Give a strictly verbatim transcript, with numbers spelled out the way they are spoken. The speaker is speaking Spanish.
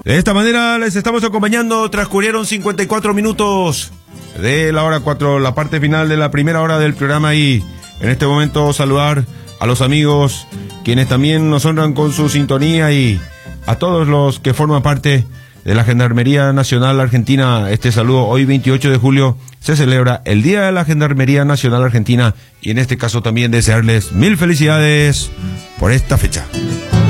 De esta manera les estamos acompañando. Transcurrieron cincuenta y cuatro minutos de la hora cuatro, la parte final de la primera hora del programa, y en este momento saludar a los amigos quienes también nos honran con su sintonía y a todos los que forman parte de la Gendarmería Nacional Argentina. Este saludo: hoy veintiocho de julio se celebra el Día de la Gendarmería Nacional Argentina, y en este caso también desearles mil felicidades por esta fecha.